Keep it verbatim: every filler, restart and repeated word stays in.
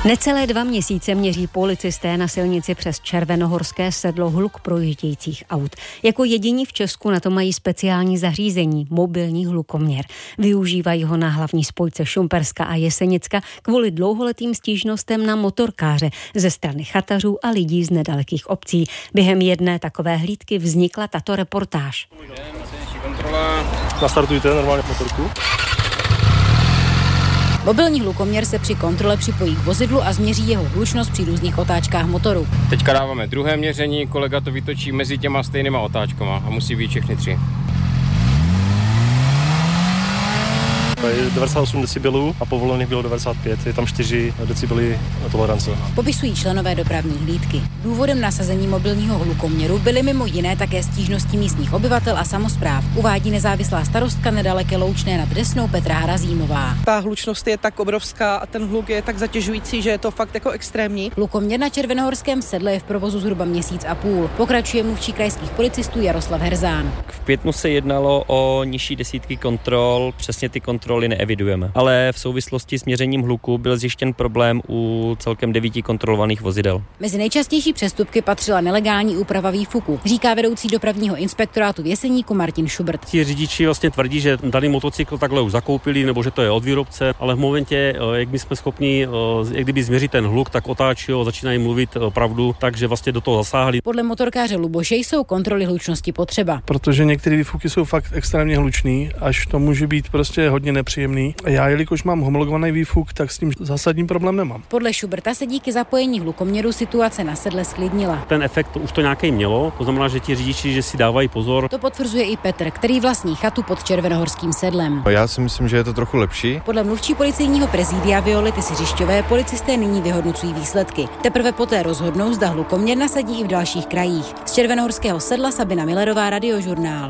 Necelé dva měsíce měří policisté na silnici přes Červenohorské sedlo hluk projíždějících aut. Jako jediní v Česku na to mají speciální zařízení, mobilní hlukoměr. Využívají ho na hlavní spojce Šumperska a Jesenicka kvůli dlouholetým stížnostem na motorkáře ze strany chatařů a lidí z nedalekých obcí. Během jedné takové hlídky vznikla tato reportáž. Nastartujte normálně motorku. Mobilní hlukoměr se při kontrole připojí k vozidlu a změří jeho hlučnost při různých otáčkách motoru. Teďka dáváme druhé měření, kolega to vytočí mezi těma stejnýma otáčkama a musí být všechny tři. To je devadesát osm decibelů a povolených bylo devadesát pět, je tam čtyři decibely tolerance. Popisují členové dopravní hlídky. Důvodem nasazení mobilního hlukoměru byly mimo jiné také stížnosti místních obyvatel a samospráv, uvádí nezávislá starostka nedaleké Loučné nad Desnou Petra Harazímová. Ta hlučnost je tak obrovská a ten hluk je tak zatěžující, že je to fakt jako extrémní. Hlukoměr na Červenohorském sedle je v provozu zhruba měsíc a půl. Pokračuje mluvčí krajských policistů Jaroslav Herzán. V květnu se jednalo o nižší desítky kontrol, přesně ty kontroly neevidujeme. Ale v souvislosti s měřením hluku byl zjištěn problém u celkem devíti kontrolovaných vozidel. Mezi nejčastější přestupky patřila nelegální úprava výfuku, říká vedoucí dopravního inspektorátu v Jeseníku Martin Schubert. Ti řidiči vlastně tvrdí, že daný motocykl takhle už zakoupili nebo že to je od výrobce, ale v momentě, jak my jsme schopni, jak kdyby změřit ten hluk, tak otáčí a začínají mluvit pravdu, takže vlastně do toho zasáhli. Podle motorkáře Luboše jsou kontroly hlučnosti potřeba. Protože některé výfuky jsou fakt extrémně hlučný, až to může být prostě hodně nepříjemný. Já, jelikož mám homologovaný výfuk, tak s tím zásadní problém nemám. Podle Schuberta se díky zapojení hlukoměru situace na sedle sklidnila. Ten efekt už to nějaký mělo, to znamená, že ti řidiči, že si dávají pozor. To potvrzuje i Petr, který vlastní chatu pod Červenohorským sedlem. Já si myslím, že je to trochu lepší. Podle mluvčí policejního prezidia Violety Siřišťové policisté nyní vyhodnocují výsledky. Teprve poté rozhodnou, zda hlukoměr nasadí i v dalších krajích. Z Červenohorského sedla Sabina Millerová, Radiožurnál.